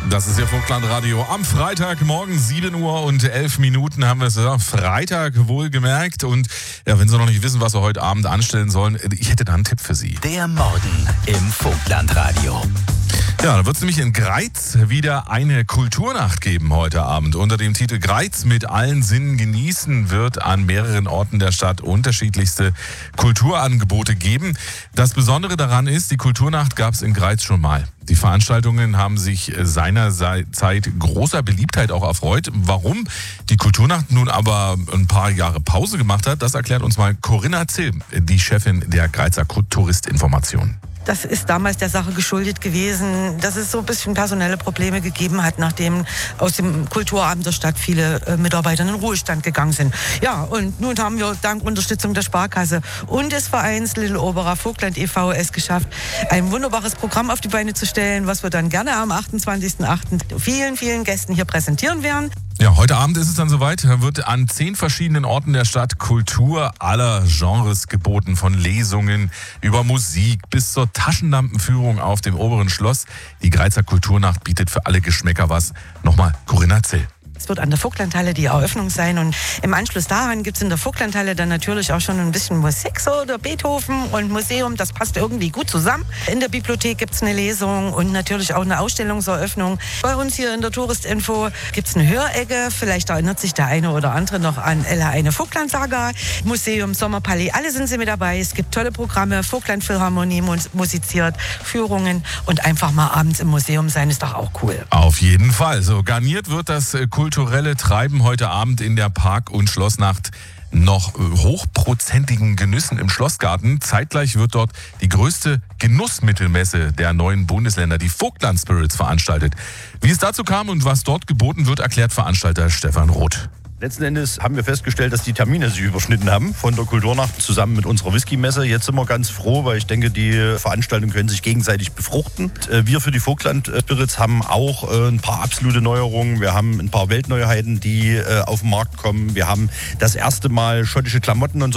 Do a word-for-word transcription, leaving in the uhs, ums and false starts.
Das ist Ihr Vogtlandradio. Am Freitagmorgen, sieben Uhr und elf Minuten haben wir es. Ja, Freitag wohlgemerkt. Und ja, wenn Sie noch nicht wissen, was Sie heute Abend anstellen sollen, ich hätte da einen Tipp für Sie. Der Morgen im Vogtlandradio. Ja, da wird es nämlich in Greiz wieder eine Kulturnacht geben heute Abend. Unter dem Titel Greiz mit allen Sinnen genießen wird an mehreren Orten der Stadt unterschiedlichste Kulturangebote geben. Das Besondere daran ist, die Kulturnacht gab es in Greiz schon mal. Die Veranstaltungen haben sich seinerzeit großer Beliebtheit auch erfreut. Warum die Kulturnacht nun aber ein paar Jahre Pause gemacht hat, das erklärt uns mal Corinna Zill, die Chefin der Greizer Touristinformation. Das ist damals der Sache geschuldet gewesen, dass es so ein bisschen personelle Probleme gegeben hat, nachdem aus dem Kulturabend der Stadt viele äh, Mitarbeiter in den Ruhestand gegangen sind. Ja, und nun haben wir dank Unterstützung der Sparkasse und des Vereins Little Oberer Vogtland e V es geschafft, ein wunderbares Programm auf die Beine zu stellen, was wir dann gerne am achtundzwanzigsten achten vielen, vielen Gästen hier präsentieren werden. Ja, heute Abend ist es dann soweit. Da wird an zehn verschiedenen Orten der Stadt Kultur aller Genres geboten. Von Lesungen über Musik bis zur Taschenlampenführung auf dem oberen Schloss. Die Greizer Kulturnacht bietet für alle Geschmäcker was. Nochmal Corinna Zill. Es wird an der Vogtlandhalle die Eröffnung sein und im Anschluss daran gibt es in der Vogtlandhalle dann natürlich auch schon ein bisschen Musik, so der Beethoven und Museum, das passt irgendwie gut zusammen. In der Bibliothek gibt es eine Lesung und natürlich auch eine Ausstellungseröffnung. Bei uns hier in der Touristinfo gibt es eine Hörecke, vielleicht erinnert sich der eine oder andere noch an Ella eine Vogtlandsaga, Museum, Sommerpalais, alle sind sie mit dabei. Es gibt tolle Programme, Vogtlandphilharmonie musiziert, Führungen und einfach mal abends im Museum sein, ist doch auch cool. Auf jeden Fall. So, garniert wird das äh, kulturelle Treiben heute Abend in der Park- und Schlossnacht noch hochprozentigen Genüssen im Schlossgarten. Zeitgleich wird dort die größte Genussmittelmesse der neuen Bundesländer, die Vogtland Spirits, veranstaltet. Wie es dazu kam und was dort geboten wird, erklärt Veranstalter Stefan Roth. Letzten Endes haben wir festgestellt, dass die Termine sich überschnitten haben von der Kulturnacht zusammen mit unserer Whisky-Messe. Jetzt sind wir ganz froh, weil ich denke, die Veranstaltungen können sich gegenseitig befruchten. Wir für die Vogtland Spirits haben auch ein paar absolute Neuerungen. Wir haben ein paar Weltneuheiten, die auf den Markt kommen. Wir haben das erste Mal schottische Klamotten und so